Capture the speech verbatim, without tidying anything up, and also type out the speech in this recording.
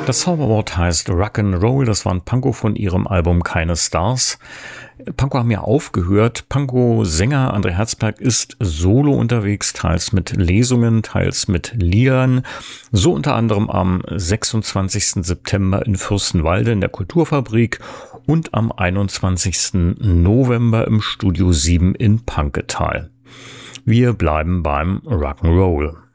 Das Zauberwort heißt Rock'n'Roll, das war ein Pankow von ihrem Album Keine Stars. Pankow haben ja aufgehört. Pankow-Sänger André Herzberg ist solo unterwegs, teils mit Lesungen, teils mit Liedern. So unter anderem am sechsundzwanzigsten September in Fürstenwalde in der Kulturfabrik und am einundzwanzigsten November im Studio sieben in Panketal. Wir bleiben beim Rock'n'Roll.